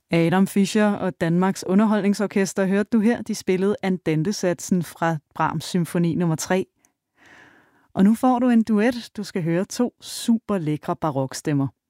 Adam Fischer og Danmarks Underholdningsorkester hørte du her. De spillede Andante-satsen fra Brahms symfoni nummer 3. Og nu får du en duet. Du skal høre 2 super lækre barokstemmer.